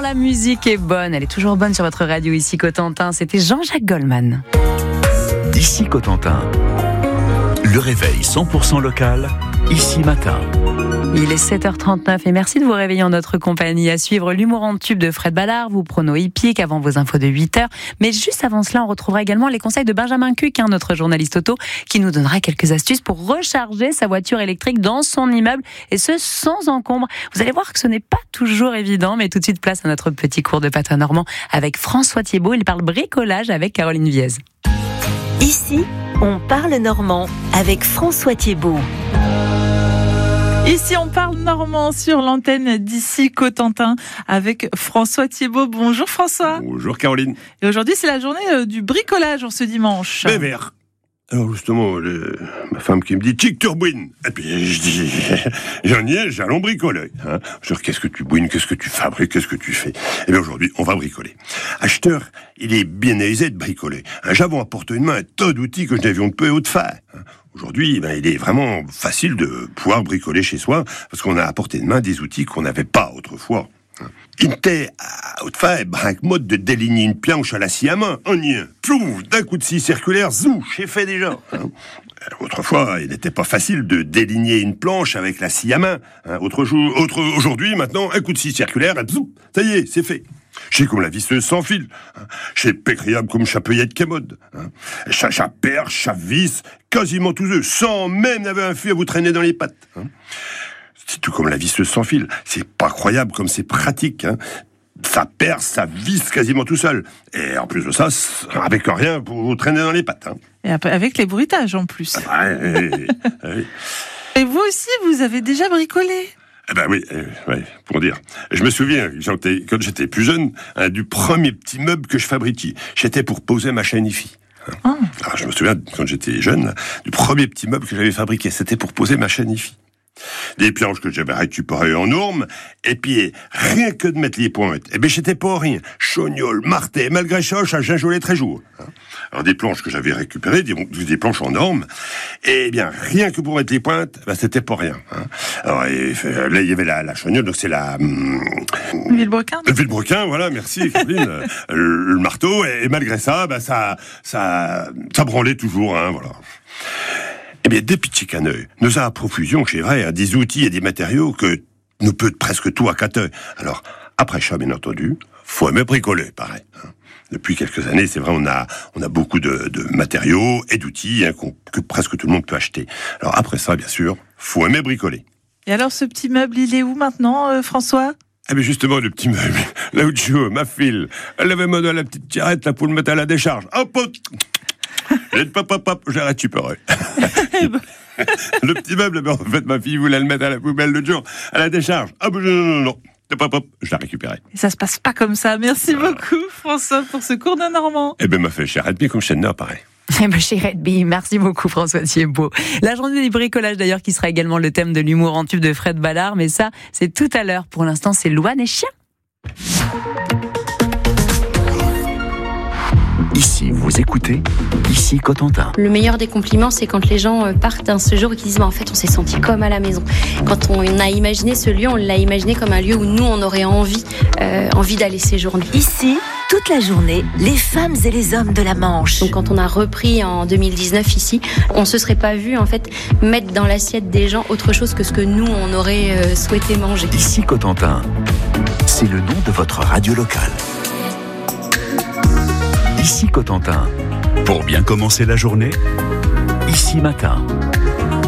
la musique est bonne, elle est toujours bonne sur votre radio ici Cotentin. C'était Jean-Jacques Goldman. Ici Cotentin, le réveil 100% local, ici matin. Il est 7h39 et merci de vous réveiller en notre compagnie. À suivre l'humour en tube de Fred Ballard, vos pronos hippiques avant vos infos de 8h. Mais juste avant cela, on retrouvera également les conseils de Benjamin Cuc, notre journaliste auto, qui nous donnera quelques astuces pour recharger sa voiture électrique dans son immeuble et ce sans encombre. Vous allez voir que ce n'est pas toujours évident, mais tout de suite place à notre petit cours de patois normand avec François Thiebaud. Il parle bricolage avec Caroline Viez. Ici, on parle normand avec François Thiebaud. Ici, on parle normand sur l'antenne d'Ici Cotentin avec François Thiebaud. Bonjour François. Bonjour Caroline. Et aujourd'hui, c'est la journée du bricolage en ce dimanche. Bébert. Alors justement, ma femme qui me dit « Chic, tu rebouines !» Et puis je dis « J'en ai, j'allons bricoler. » Je dis « Qu'est-ce que tu bouines, qu'est-ce que tu fabriques, qu'est-ce que tu fais ?» Et bien aujourd'hui, on va bricoler. Acheteur, il est bien aisé de bricoler. J'avons à portée de main un tas d'outils que je n'avions peu haut de faire. Aujourd'hui, il est vraiment facile de pouvoir bricoler chez soi parce qu'on a à portée de main des outils qu'on n'avait pas autrefois. Il était à haute fin, brinque mode de déligner une planche à la scie à main. On y est. Plouf, d'un coup de scie circulaire, zouch, c'est fait déjà. Autrefois, il n'était pas facile de déligner une planche avec la scie à main. Aujourd'hui, maintenant, un coup de scie circulaire, zouch, ça y est, c'est fait. J'ai comme la visseuse sans fil. J'ai pécriable comme chapeuillette commode. Chaque perche, chaque vis, quasiment tous eux, sans même avoir un fil à vous traîner dans les pattes. C'est tout comme la visseuse sans fil. C'est pas croyable comme c'est pratique. Ça perce, ça visse quasiment tout seul. Et en plus de ça, avec rien pour vous traîner dans les pattes. Et avec les bruitages en plus. Et vous aussi, vous avez déjà bricolé ? Eh ben oui, pour dire. Je me souviens, quand j'étais plus jeune, du premier petit meuble que je fabriquais. J'étais pour poser ma chaîne hi-fi. Alors, je me souviens, quand j'étais jeune, du premier petit meuble que j'avais fabriqué. C'était pour poser ma chaîne hi-fi. Des planches que j'avais récupérées en orme, et puis rien que de mettre les pointes, eh ben j'étais pas rien. Chognol, marté, malgré ça gingeolais très jour. Alors des planches que j'avais récupérées, des planches en orme, et bien rien que pour mettre les pointes, c'était pas rien. Alors là il y avait la chognole, donc c'est la Villebrequin. Villebrequin, voilà, merci Caroline. le marteau, et malgré ça, ça branlait toujours, voilà. Eh bien, des petits caneux, nous a à profusion, c'est vrai, des outils et des matériaux que nous peut presque tout à quatre. Alors, après ça, bien entendu, faut aimer bricoler, pareil. Depuis quelques années, c'est vrai, on a beaucoup de matériaux et d'outils que presque tout le monde peut acheter. Alors après ça, bien sûr, faut aimer bricoler. Et alors, ce petit meuble, il est où maintenant, François ? Eh bien justement, le petit meuble, là où tu joues, ma fille, elle avait mis la petite tirette là pour le mettre à la décharge. Hop, j'ai récupéré. Le petit meuble, en fait, ma fille voulait le mettre à la poubelle l'autre jour, à la décharge. Non. Je l'ai récupéré. Et ça se passe pas comme ça. Merci beaucoup, François, pour ce cours de normand. Eh ben, m'a fait cher bien comme chaîne pareil. Chez Redby, merci beaucoup François Thiebaud. La journée du bricolage d'ailleurs qui sera également le thème de l'humour en tube de Fred Ballard, mais ça c'est tout à l'heure. Pour l'instant c'est Louane et Chien. Ici, vous écoutez, ici Cotentin. Le meilleur des compliments, c'est quand les gens partent d'un séjour et qu'ils disent en fait on s'est senti comme à la maison. Quand on a imaginé ce lieu, on l'a imaginé comme un lieu où nous on aurait envie d'aller séjourner. Ici, toute la journée, les femmes et les hommes de la Manche. Donc quand on a repris en 2019 ici, on se serait pas vu en fait mettre dans l'assiette des gens autre chose que ce que nous on aurait souhaité manger. Ici Cotentin, c'est le nom de votre radio locale. Ici Cotentin, pour bien commencer la journée, ici matin.